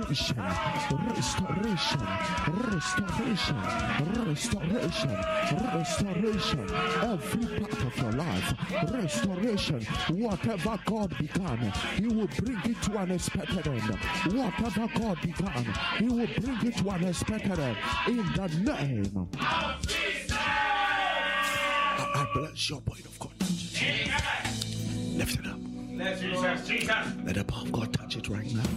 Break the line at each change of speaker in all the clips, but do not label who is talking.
restoration, restoration, restoration, restoration, restoration. Every part of your life, restoration. Whatever God began, He will bring it to an expected end. Whatever God began, He will bring it to an expected end. In the name of Jesus. I bless your point of contact. Lift it up. Let the power of God touch it right now.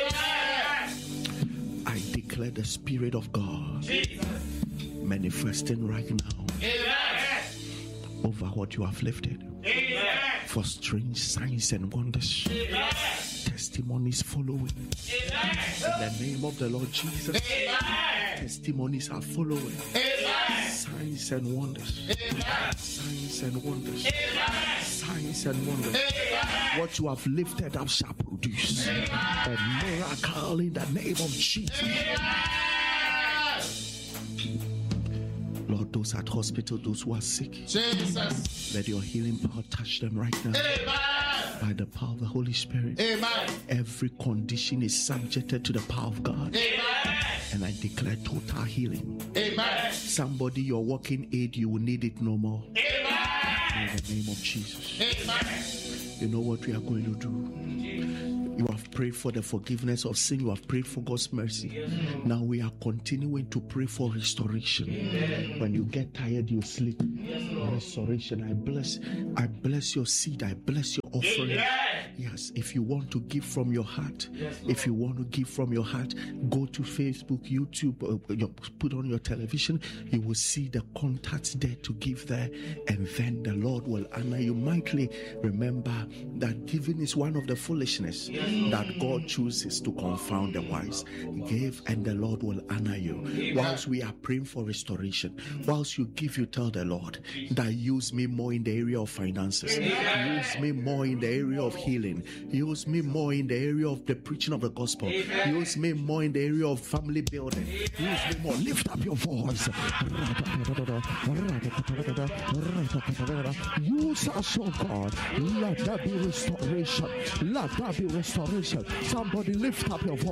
I declare the Spirit of God manifesting right now over what you have lifted. For strange signs and wonders, testimonies following. In the name of the Lord Jesus, testimonies are following. Signs and wonders. Signs and wonders. Signs and wonders. What you have lifted up shall produce a miracle in the name of Jesus. Lord, those at hospital, those who are sick, Jesus, let your healing power touch them right now. Amen. By the power of the Holy Spirit. Amen. Every condition is subjected to the power of God. Amen. And I declare total healing. Amen. Somebody, your walking aid, you will need it no more. Amen. In the name of Jesus. Amen. You know what we are going to do? You have prayed for the forgiveness of sin. You have prayed for God's mercy. Yes. Now we are continuing to pray for restoration. Yes. When you get tired, you sleep. Yes, restoration. I bless your seed. I bless your offering. Yes. If you want to give from your heart, if you want to give from your heart, go to Facebook, YouTube, put on your television. You will see the contacts there to give there, and then the Lord will honor you mightily. Remember that giving is one of the foolishness that God chooses to confound the wise. Give and the Lord will honor you. Whilst we are praying for restoration, whilst you give, you tell the Lord that use me more in the area of finances, use me more in the area of healing, use me more in the area of the preaching of the gospel, use me more in the area of family building, use me more. Lift up your voice. Use us, oh God. Let there be restoration. Let there be restoration. Somebody lift up your voice.